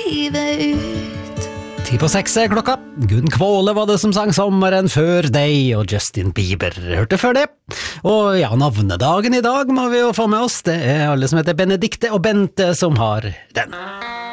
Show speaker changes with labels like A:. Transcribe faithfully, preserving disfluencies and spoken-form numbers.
A: livet ut.
B: Ti på seks er klokka. Gunn Kvåle var det som sang sommeren før deg, og Justin Bieber hørte før det. Og ja, navnedagen i dag må vi jo få med oss. Det er alle som heter Benedikte og Bente som har den.